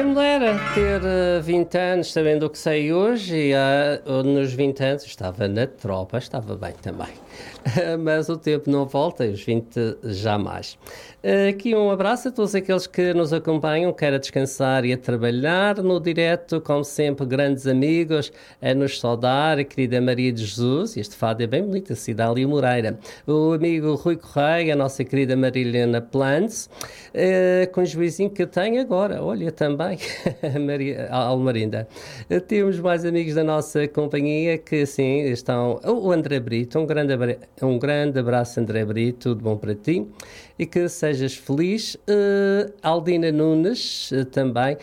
Mulher a ter 20 anos, sabendo o que sei hoje, e nos 20 anos estava na tropa, estava bem também. Mas o tempo não volta, e os 20 jamais. Aqui um abraço a todos aqueles que nos acompanham, quer a descansar e a trabalhar no direto, como sempre, grandes amigos, a nos saudar, a querida Maria de Jesus, este fado é bem bonito, a Cidália Moreira, o amigo Rui Correia, a nossa querida Marilena Plantz, com o juizinho que eu tenho agora, olha também, a Almarinda. Temos mais amigos da nossa companhia que, sim, estão, o André Brito, um grande abraço, André Brito, tudo bom para ti, e que sejas feliz. Aldina Nunes, também,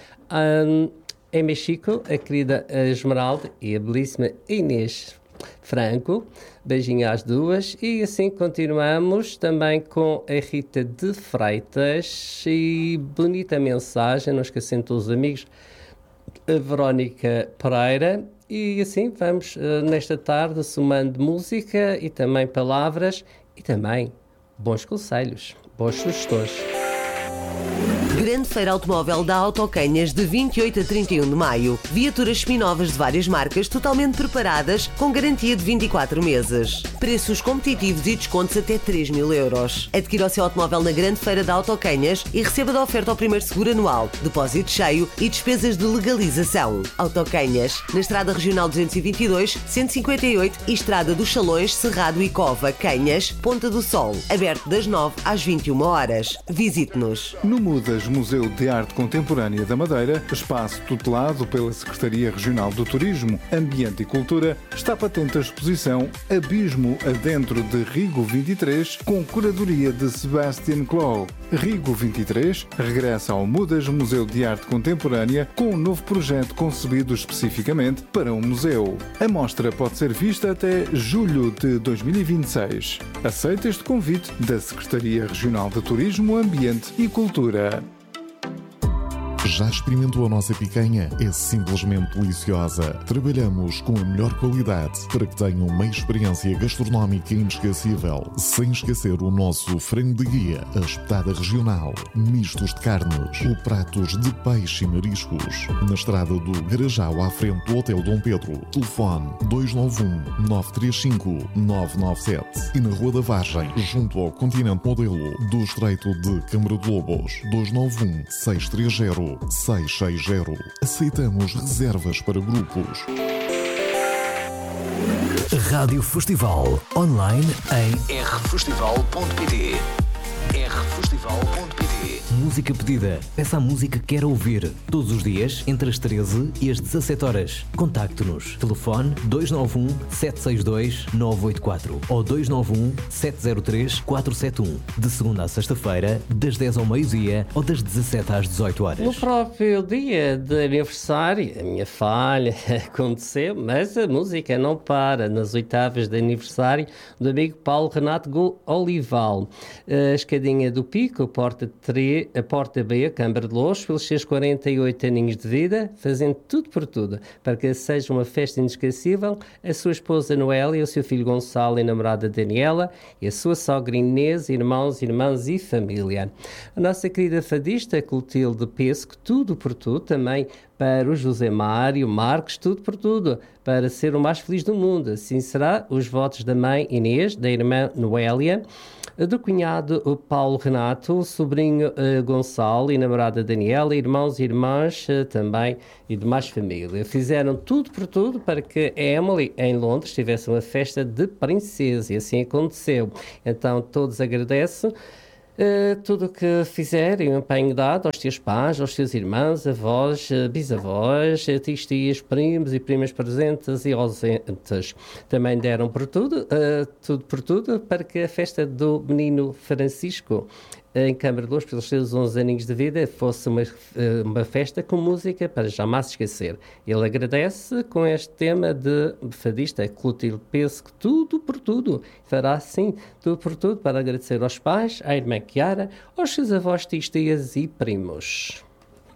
em Mexico, a querida Esmeralda e a belíssima Inês Franco, beijinho às duas, e assim continuamos também com a Rita de Freitas, e bonita mensagem, não esquecendo todos os amigos, a Verónica Pereira, e assim vamos nesta tarde somando música e também palavras e também bons conselhos, boas sugestões. Grande Feira Automóvel da Autocanhas de 28 a 31 de maio. Viaturas seminovas de várias marcas totalmente preparadas com garantia de 24 meses. Preços competitivos e descontos até 3.000 euros. Adquira o seu automóvel na Grande Feira da Autocanhas e receba da oferta ao primeiro seguro anual, depósito cheio e despesas de legalização. Autocanhas, na Estrada Regional 222, 158 e Estrada dos Salões, Cerrado e Cova, Canhas, Ponta do Sol. Aberto das 9 às 21 horas. Visite-nos. No Mudas Museu de Arte Contemporânea da Madeira, espaço tutelado pela Secretaria Regional do Turismo, Ambiente e Cultura, está patente a exposição Abismo Adentro de Rigo 23, com curadoria de Sebastian Clow. Rigo 23 regressa ao Mudas Museu de Arte Contemporânea com um novo projeto concebido especificamente para um museu. A mostra pode ser vista até julho de 2026. Aceita este convite da Secretaria Regional de Turismo, Ambiente e Cultura. Já experimentou a nossa picanha? É simplesmente deliciosa. Trabalhamos com a melhor qualidade para que tenham uma experiência gastronómica inesquecível. Sem esquecer o nosso frango de guia, a espetada regional, mistos de carnes ou pratos de peixe e mariscos. Na estrada do Garajal, à frente do Hotel Dom Pedro. Telefone 291-935-997. E na Rua da Vargem, junto ao Continente Modelo, do Estreito de Câmara de Lobos. 291-630-660. Aceitamos reservas para grupos. Rádio Festival online em rfestival.pt. rfestival.pt. Música pedida. Peça a música que quer ouvir. Todos os dias, entre as 13 e as 17 horas. Contacte-nos. Telefone 291-762-984 ou 291-703-471. De segunda a sexta-feira, das 10 ao meio-dia ou das 17 às 18 horas. No próprio dia de aniversário, a minha falha aconteceu, mas a música não para. Nas oitavas de aniversário do amigo Paulo Renato Olival. A escadinha do Pico, a Porta B, Câmara de Lourdes, pelos seus 48 aninhos de vida, fazendo tudo por tudo, para que seja uma festa inesquecível, a sua esposa Noélia, o seu filho Gonçalo e namorada Daniela, e a sua sogra Inês, irmãos, irmãs e família. A nossa querida fadista Clotilde Pesco, tudo por tudo, também para o José Mário Marques, tudo por tudo, para ser o mais feliz do mundo. Assim será os votos da mãe Inês, da irmã Noélia, do cunhado o Paulo Renato, o sobrinho Gonçalo e namorada Daniela, irmãos e irmãs também e demais família. Fizeram tudo por tudo para que a Emily, em Londres, tivesse uma festa de princesa, e assim aconteceu. Então todos agradecem tudo o que fizerem, um empenho dado aos teus pais, aos teus irmãos, avós, bisavós, tios, tias, primos e primas presentes e ausentes. Também deram por tudo, tudo por tudo, para que a festa do menino Francisco em Câmara de Lourdes, pelos seus 11 aninhos de vida, fosse uma festa com música para jamais se esquecer. Ele agradece com este tema de fadista Clotilde Pesco, tudo por tudo. Fará assim, tudo por tudo, para agradecer aos pais, à irmã Chiara, aos seus avós, tios, tias e primos.